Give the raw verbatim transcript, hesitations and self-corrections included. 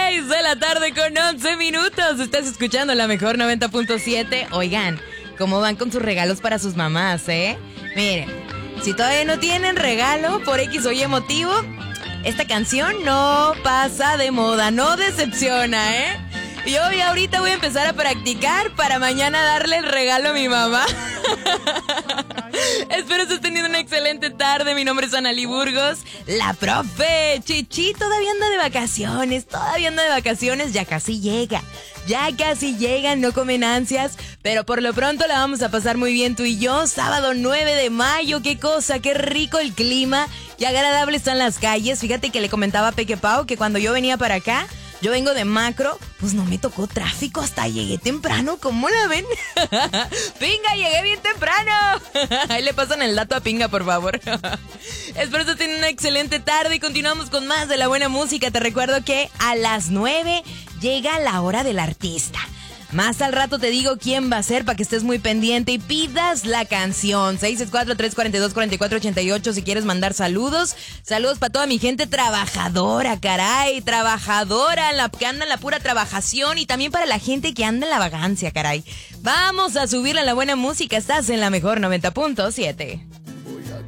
seis de la tarde con once minutos. Estás escuchando la mejor noventa punto siete. Oigan, ¿cómo van con sus regalos para sus mamás, eh? Miren, si todavía no tienen regalo por X o Y motivo, esta canción no pasa de moda, no decepciona, ¿eh? Yo ya ahorita voy a empezar a practicar para mañana darle el regalo a mi mamá. Espero estés teniendo una excelente tarde. Mi nombre es Analí Burgos, la profe. Chichi todavía anda de vacaciones, todavía anda de vacaciones, ya casi llega. Ya casi llegan, no comen ansias, pero por lo pronto la vamos a pasar muy bien tú y yo. Sábado nueve de mayo, qué cosa, qué rico el clima, qué agradable están las calles. Fíjate que le comentaba a Peque Pau que cuando yo venía para acá, yo vengo de Macro, pues no me tocó tráfico, hasta llegué temprano, ¿cómo la ven? ¡Pinga, llegué bien temprano! Ahí le pasan el dato a Pinga, por favor. Espero que tengan una excelente tarde y continuamos con más de la buena música. Te recuerdo que a las nueve llega la hora del artista. Más al rato te digo quién va a ser para que estés muy pendiente y pidas la canción. seis seis cuatro, tres cuatro dos, cuatro cuatro ocho ocho si quieres mandar saludos. Saludos para toda mi gente trabajadora, caray. Trabajadora, la que anda en la pura trabajación. Y también para la gente que anda en la vagancia, caray. Vamos a subirle a la buena música. Estás en la mejor noventa punto siete.